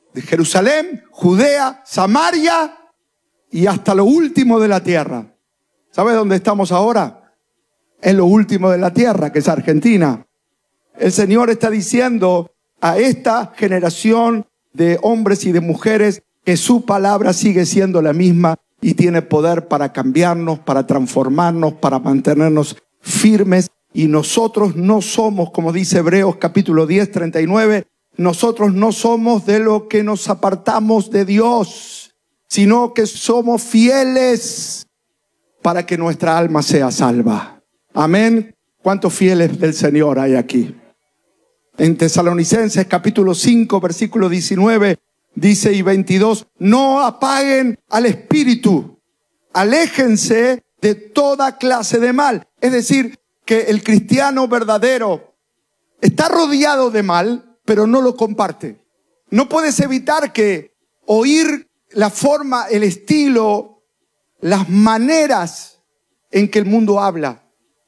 de Jerusalén, Judea, Samaria y hasta lo último de la tierra. ¿Sabes dónde estamos ahora? En lo último de la tierra, que es Argentina. El Señor está diciendo a esta generación de hombres y de mujeres que su palabra sigue siendo la misma y tiene poder para cambiarnos, para transformarnos, para mantenernos firmes. Y nosotros no somos, como dice Hebreos capítulo 10, 39, nosotros no somos de lo que nos apartamos de Dios, sino que somos fieles para que nuestra alma sea salva. Amén. ¿Cuántos fieles del Señor hay aquí? En Tesalonicenses capítulo 5, versículo 19, dice y 22, no apaguen al espíritu, aléjense de toda clase de mal. Es decir, que el cristiano verdadero está rodeado de mal, pero no lo comparte. No puedes evitar que oír la forma, el estilo, las maneras en que el mundo habla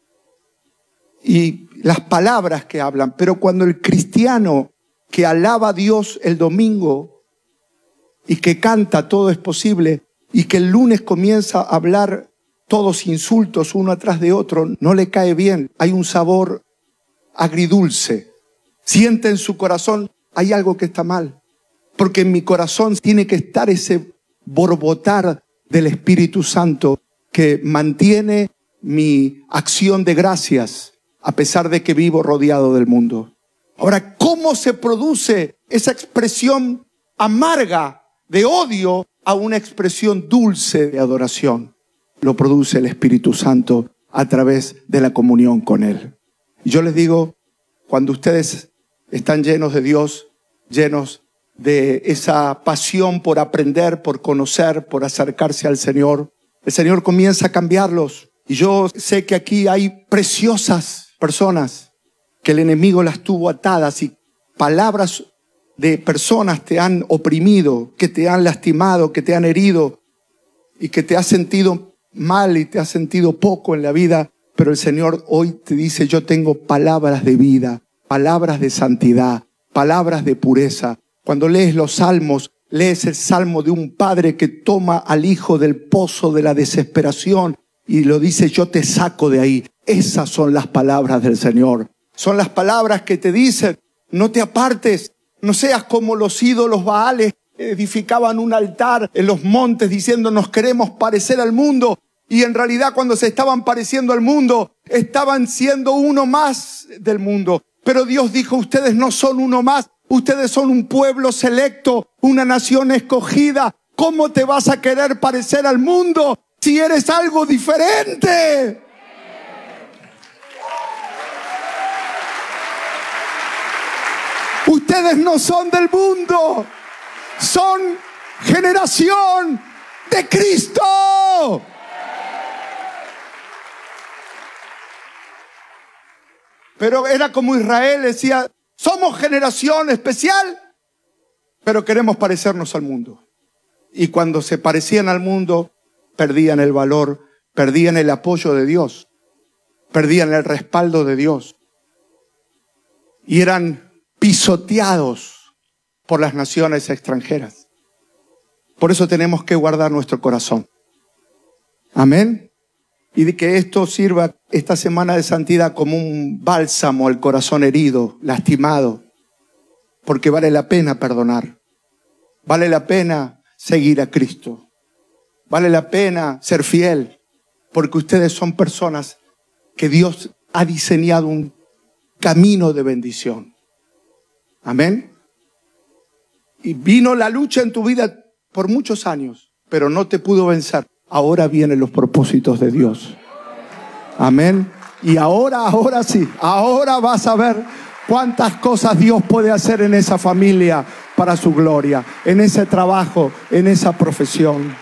y las palabras que hablan. Pero cuando el cristiano que alaba a Dios el domingo y que canta todo es posible y que el lunes comienza a hablar todos insultos uno atrás de otro, no le cae bien. Hay un sabor agridulce. Siente en su corazón, hay algo que está mal. Porque en mi corazón tiene que estar ese borbotar del Espíritu Santo que mantiene mi acción de gracias a pesar de que vivo rodeado del mundo. Ahora, ¿cómo se produce esa expresión amarga de odio a una expresión dulce de adoración? Lo produce el Espíritu Santo a través de la comunión con Él. Y yo les digo, cuando ustedes están llenos de Dios, llenos de esa pasión por aprender, por conocer, por acercarse al Señor, el Señor comienza a cambiarlos. Y yo sé que aquí hay preciosas personas que el enemigo las tuvo atadas y palabras de personas te han oprimido, que te han lastimado, que te han herido y que te has sentido mal y te has sentido poco en la vida, pero el Señor hoy te dice, yo tengo palabras de vida, palabras de santidad, palabras de pureza. Cuando lees los salmos, lees el salmo de un padre que toma al hijo del pozo de la desesperación y lo dice, yo te saco de ahí. Esas son las palabras del Señor. Son las palabras que te dicen, no te apartes, no seas como los ídolos baales edificaban un altar en los montes diciendo nos queremos parecer al mundo, y en realidad cuando se estaban pareciendo al mundo estaban siendo uno más del mundo. Pero Dios dijo, ustedes no son uno más, ustedes son un pueblo selecto, una nación escogida. ¿Cómo te vas a querer parecer al mundo si eres algo diferente? Ustedes no son del mundo, son generación de Cristo. Pero era como Israel, decía, somos generación especial, pero queremos parecernos al mundo. Y cuando se parecían al mundo, perdían el valor, perdían el apoyo de Dios, perdían el respaldo de Dios. Y eran pisoteados por las naciones extranjeras. Por eso tenemos que guardar nuestro corazón. Amén. Y de que esto sirva esta semana de santidad como un bálsamo al corazón herido, lastimado. Porque vale la pena perdonar. Vale la pena seguir a Cristo. Vale la pena ser fiel. Porque ustedes son personas que Dios ha diseñado un camino de bendición. Amén. Y vino la lucha en tu vida por muchos años, pero no te pudo vencer. Ahora vienen los propósitos de Dios. Amén. Y ahora sí, ahora vas a ver cuántas cosas Dios puede hacer en esa familia para su gloria, en ese trabajo, en esa profesión.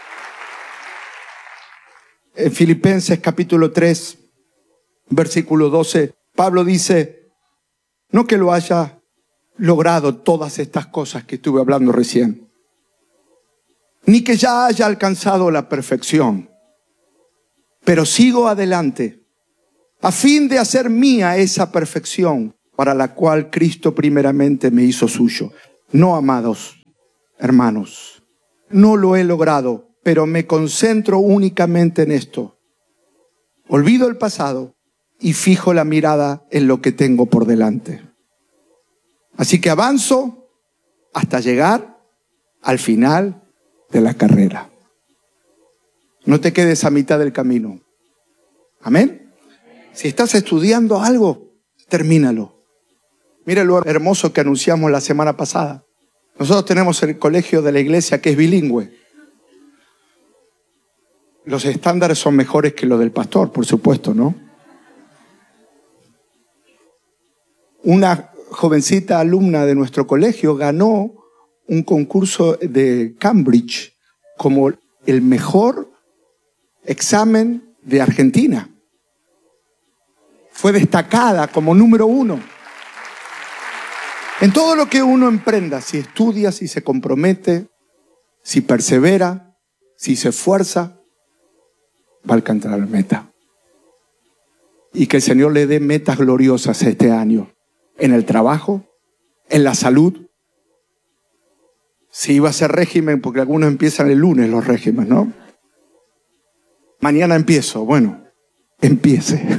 En Filipenses capítulo 3, versículo 12, Pablo dice, no que lo haya logrado todas estas cosas que estuve hablando recién, ni que ya haya alcanzado la perfección, pero sigo adelante a fin de hacer mía esa perfección para la cual Cristo primeramente me hizo suyo. No, amados, hermanos, no lo he logrado, pero me concentro únicamente en esto. Olvido el pasado y fijo la mirada en lo que tengo por delante. Así que avanzo hasta llegar al final de la carrera. No te quedes a mitad del camino. Amén. Si estás estudiando algo, termínalo. Mira lo hermoso que anunciamos la semana pasada. Nosotros tenemos el colegio de la iglesia que es bilingüe. Los estándares son mejores que los del pastor, por supuesto, ¿no? Una jovencita alumna de nuestro colegio ganó un concurso de Cambridge como el mejor examen de Argentina. Fue destacada como número 1. En todo lo que uno emprenda, si estudia, si se compromete, si persevera, si se esfuerza, va a alcanzar la meta. Y que el Señor le dé metas gloriosas este año. En el trabajo, en la salud. Si iba a hacer régimen, porque algunos empiezan el lunes los regímenes, ¿no? Mañana empiezo. Bueno, empiece.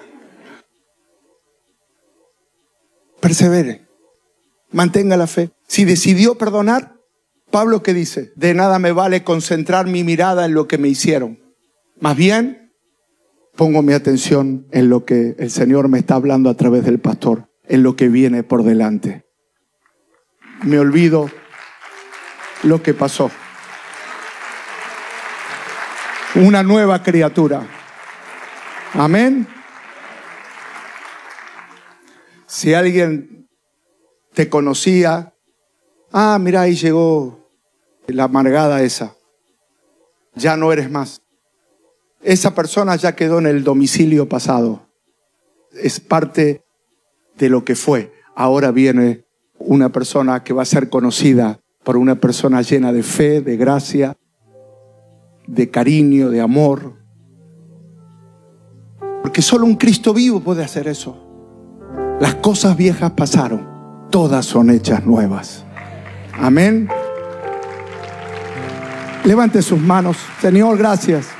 Persevere. Mantenga la fe. Si decidió perdonar, Pablo, ¿qué dice? De nada me vale concentrar mi mirada en lo que me hicieron. Más bien, pongo mi atención en lo que el Señor me está hablando a través del pastor, en lo que viene por delante. Me olvido lo que pasó. Una nueva criatura. Amén. Si alguien te conocía, mira, ahí llegó la amargada esa. Ya no eres más. Esa persona ya quedó en el domicilio pasado. Es parte de lo que fue. Ahora viene una persona que va a ser conocida por una persona llena de fe, de gracia, de cariño, de amor. Porque solo un Cristo vivo puede hacer eso. Las cosas viejas pasaron, todas son hechas nuevas. Amén. Levante sus manos. Señor, gracias.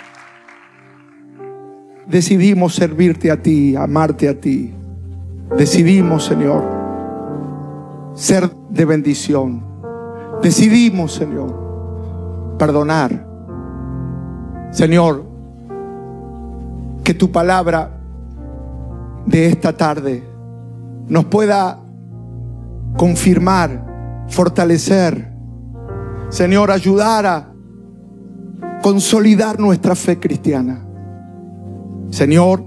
Decidimos servirte a ti, amarte a ti. Decidimos, Señor, ser de bendición. Decidimos, Señor, perdonar. Señor, que tu palabra de esta tarde nos pueda confirmar, fortalecer, Señor, ayudar a consolidar nuestra fe cristiana. Señor,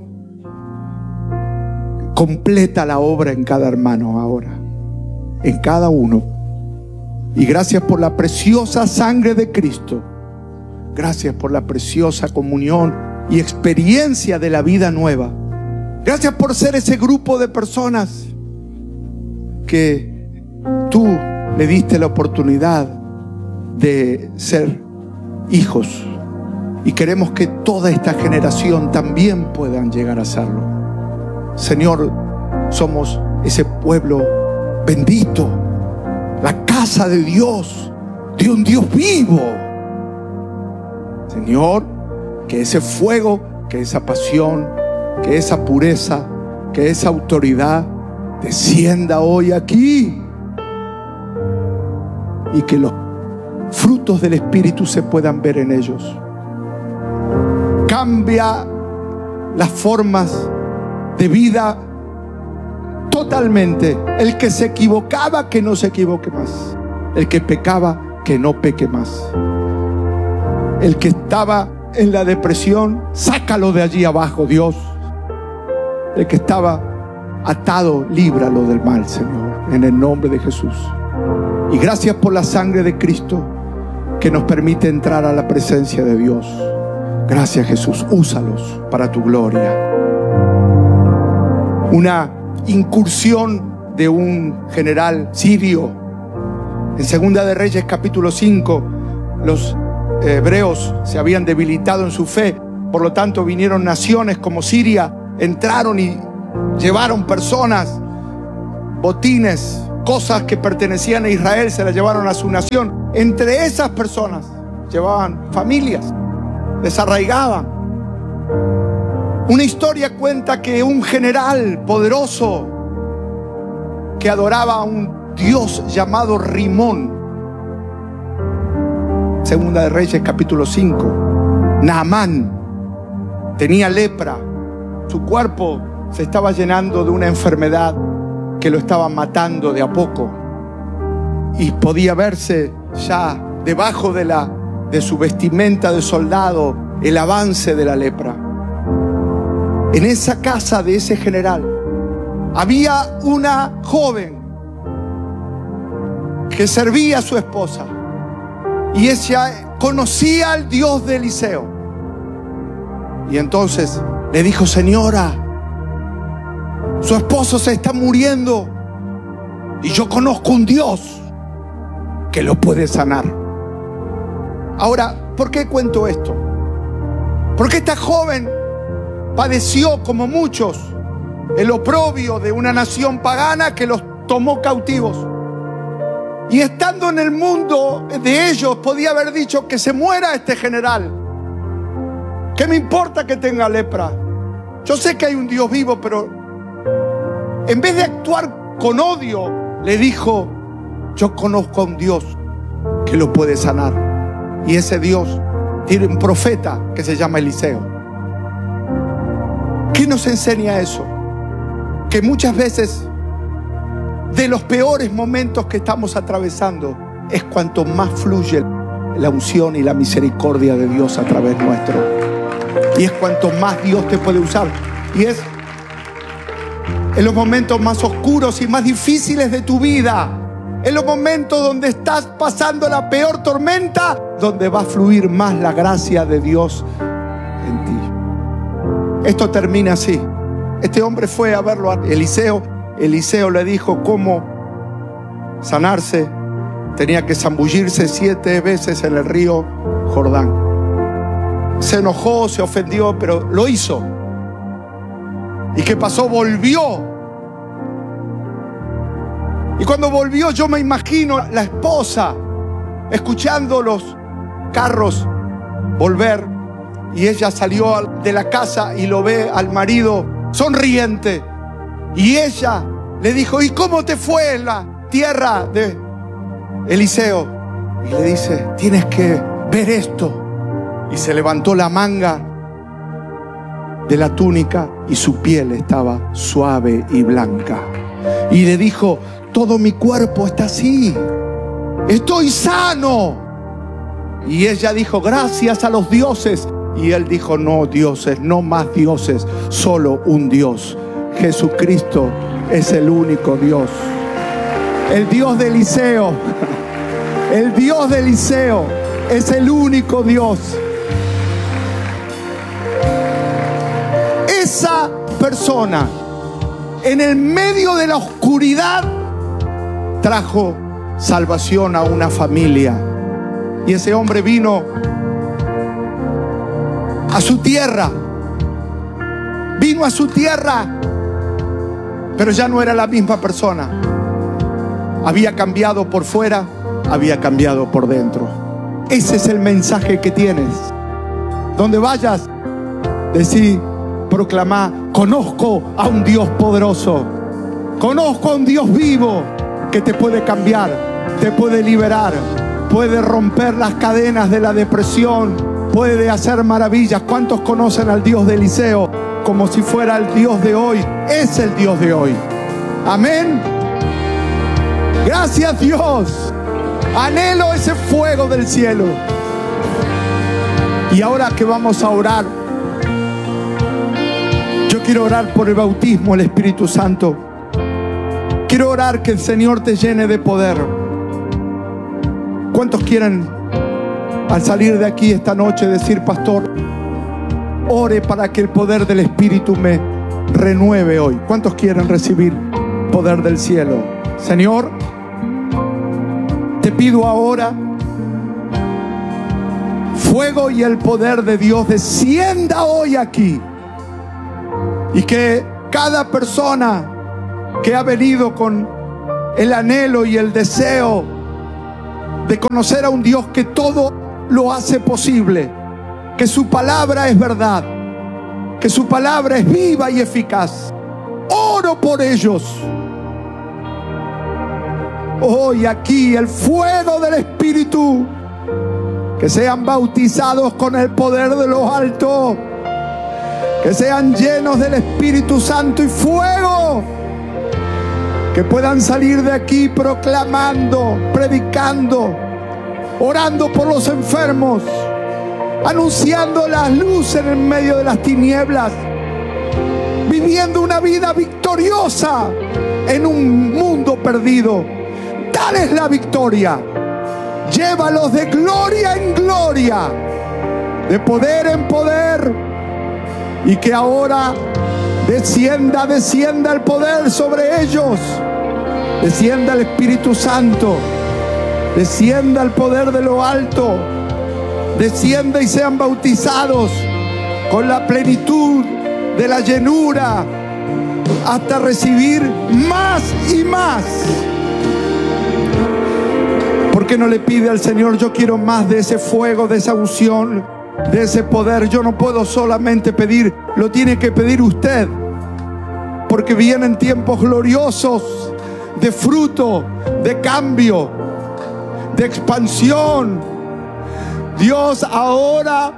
completa la obra en cada hermano ahora, en cada uno. Y gracias por la preciosa sangre de Cristo. Gracias por la preciosa comunión y experiencia de la vida nueva. Gracias por ser ese grupo de personas que tú le diste la oportunidad de ser hijos. Y queremos que toda esta generación también puedan llegar a serlo. Señor, somos ese pueblo bendito, la casa de Dios, de un Dios vivo. Señor, que ese fuego, que esa pasión, que esa pureza, que esa autoridad descienda hoy aquí. Y que los frutos del Espíritu se puedan ver en ellos. Cambia las formas de vida totalmente. El que se equivocaba, que no se equivoque más. El que pecaba, que no peque más. El que estaba en la depresión, sácalo de allí abajo, Dios. El que estaba atado, líbralo del mal, Señor, en el nombre de Jesús. Y gracias por la sangre de Cristo que nos permite entrar a la presencia de Dios. Gracias, Jesús. Úsalos para tu gloria. Una incursión de un general sirio. En Segunda de Reyes capítulo 5, los hebreos se habían debilitado en su fe. Por lo tanto, vinieron naciones como Siria, entraron y llevaron personas, botines, cosas que pertenecían a Israel se las llevaron a su nación. Entre esas personas llevaban familias, desarraigaban. Una historia cuenta que un general poderoso que adoraba a un dios llamado Rimón, Segunda de Reyes capítulo 5, Naamán tenía lepra. Su cuerpo se estaba llenando de una enfermedad que lo estaba matando de a poco, y podía verse ya debajo de su vestimenta de soldado el avance de la lepra. En esa casa de ese general había una joven que servía a su esposa, y ella conocía al Dios de Eliseo. Y entonces le dijo: señora, su esposo se está muriendo y yo conozco un Dios que lo puede sanar. Ahora, ¿por qué cuento esto? Porque esta joven padeció, como muchos, el oprobio de una nación pagana que los tomó cautivos. Y estando en el mundo de ellos, podía haber dicho: que se muera este general. ¿Qué me importa que tenga lepra? Yo sé que hay un Dios vivo, pero en vez de actuar con odio, le dijo: yo conozco a un Dios que lo puede sanar. Y ese Dios tiene un profeta que se llama Eliseo. ¿Qué nos enseña eso? Que muchas veces, de los peores momentos que estamos atravesando, es cuanto más fluye la unción y la misericordia de Dios a través nuestro. Y es cuanto más Dios te puede usar. Y es en los momentos más oscuros y más difíciles de tu vida, en los momentos donde estás pasando la peor tormenta, donde va a fluir más la gracia de Dios en ti. Esto termina así. Este hombre fue a verlo a Eliseo. Eliseo le dijo cómo sanarse. Tenía que zambullirse 7 veces en el río Jordán. Se enojó, se ofendió, pero lo hizo. ¿Y qué pasó? Volvió. Y cuando volvió, yo me imagino la esposa escuchando los carros volver, y ella salió de la casa y lo ve al marido sonriente, y ella le dijo: ¿y cómo te fue en la tierra de Eliseo? Y le dice: tienes que ver esto. Y se levantó la manga de la túnica y su piel estaba suave y blanca. Y le dijo: todo mi cuerpo está así, estoy sano. Y ella dijo: gracias a los dioses. Y él dijo: no dioses, no más dioses, solo un Dios. Jesucristo es el único Dios. El Dios de Eliseo, el Dios de Eliseo es el único Dios. Esa persona, en el medio de la oscuridad, trajo salvación a una familia. Y ese hombre vino a su tierra. Vino a su tierra, pero ya no era la misma persona. Había cambiado por fuera, había cambiado por dentro. Ese es el mensaje que tienes. Donde vayas, decí, proclamá: conozco a un Dios poderoso. Conozco a un Dios vivo que te puede cambiar, te puede liberar, puede romper las cadenas de la depresión, puede hacer maravillas. ¿Cuántos conocen al Dios de Eliseo como si fuera el Dios de hoy? Es el Dios de hoy. Amén. Gracias, Dios. Anhelo ese fuego del cielo. Y ahora que vamos a orar, yo quiero orar por el bautismo del Espíritu Santo. Quiero orar que el Señor te llene de poder. ¿Cuántos quieren, al salir de aquí esta noche, decir: pastor, ore para que el poder del Espíritu me renueve hoy? ¿Cuántos quieren recibir poder del cielo? Señor, te pido ahora, fuego y el poder de Dios descienda hoy aquí, y que cada persona que ha venido con el anhelo y el deseo de conocer a un Dios que todo lo hace posible, que su palabra es verdad, que su palabra es viva y eficaz. Oro por ellos. Hoy aquí el fuego del Espíritu, que sean bautizados con el poder de lo alto, que sean llenos del Espíritu Santo y fuego, que puedan salir de aquí proclamando, predicando, orando por los enfermos, anunciando la luz en el medio de las tinieblas, viviendo una vida victoriosa en un mundo perdido. Tal es la victoria. Llévalos de gloria en gloria, de poder en poder, y que ahora descienda el poder sobre ellos, descienda el Espíritu Santo, descienda el poder de lo alto, descienda y sean bautizados con la plenitud de la llenura hasta recibir más y más. ¿Por qué no le pide al Señor: yo quiero más de ese fuego, de esa unción, de ese poder? Yo no puedo solamente pedir, lo tiene que pedir usted, porque vienen tiempos gloriosos de fruto, de cambio, de expansión. Dios ahora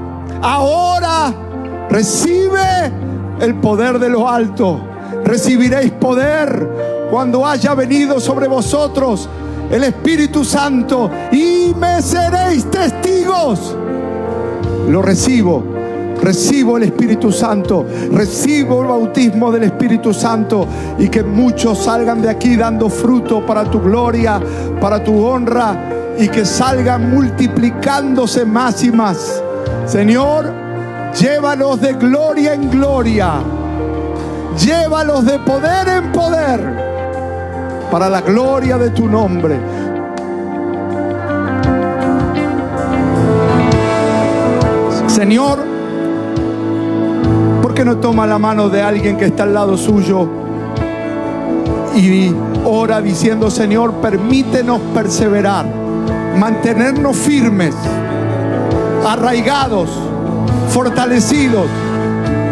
recibe el poder de lo alto. Recibiréis poder cuando haya venido sobre vosotros el Espíritu Santo, y me seréis testigos. Lo recibo el Espíritu Santo, recibo el bautismo del Espíritu Santo, y que muchos salgan de aquí dando fruto para tu gloria, para tu honra, y que salgan multiplicándose más y más. Señor, llévalos de gloria en gloria, llévalos de poder en poder, para la gloria de tu nombre. Señor, ¿por qué no toma la mano de alguien que está al lado suyo y ora diciendo: Señor, permítenos perseverar, mantenernos firmes, arraigados, fortalecidos,